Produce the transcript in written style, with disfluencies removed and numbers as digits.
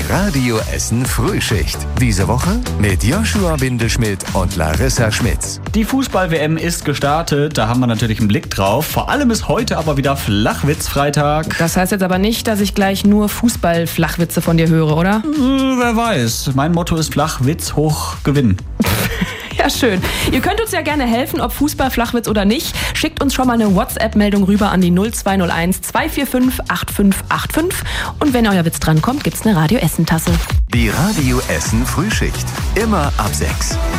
Radio Essen Frühschicht. Diese Woche mit Joshua Windelschmidt und Larissa Schmitz. Die Fußball-WM ist gestartet, da haben wir natürlich einen Blick drauf. Vor allem ist heute aber wieder Flachwitz-Freitag. Das heißt jetzt aber nicht, dass ich gleich nur Fußball-Flachwitze von dir höre, oder? Wer weiß. Mein Motto ist Flachwitz hoch Gewinn. Ja, schön. Ihr könnt uns ja gerne helfen, ob Fußball, Flachwitz oder nicht. Schickt uns schon mal eine WhatsApp-Meldung rüber an die 0201 245 8585. Und wenn euer Witz drankommt, gibt's eine Radio Essen-Tasse. Die Radio Essen Frühschicht. Immer ab 6.